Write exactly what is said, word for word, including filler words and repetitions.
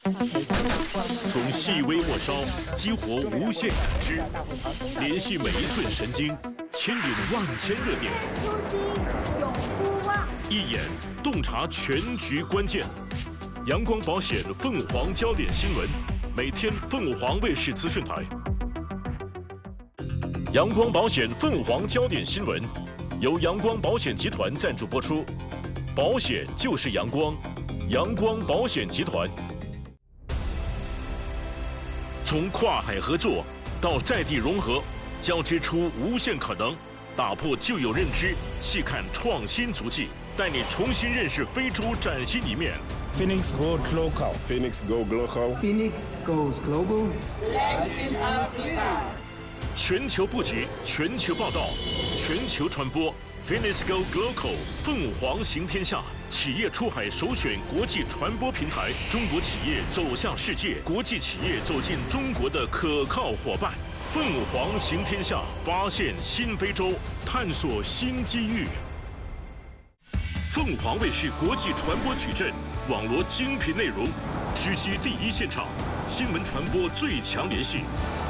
从细微末梢激活无限感知，联系每一寸神经，牵引万千热点。 初心永不忘， 一眼洞察全局关键。阳光保险凤凰焦点新闻，每天凤凰卫视资讯台。阳光保险凤凰焦点新闻，由阳光保险集团赞助播出。保险就是阳光，阳光保险集团。从跨海合作到在地融合，交织出无限可能，打破旧有认知，细看创新足迹，带你重新认识非洲崭新一面。 Phoenix Gold Local. Phoenix Go Global. Phoenix goes global. Legend Africa。 全球布局，全球报道，全球传播。Phoenix Go Global 凤凰行天下，企业出海首选国际传播平台，中国企业走向世界，国际企业走进中国的可靠伙伴。凤凰行天下，发现新非洲，探索新机遇。凤凰卫视国际传播矩阵，网罗精品内容，狙击第一现场，新闻传播最强联系。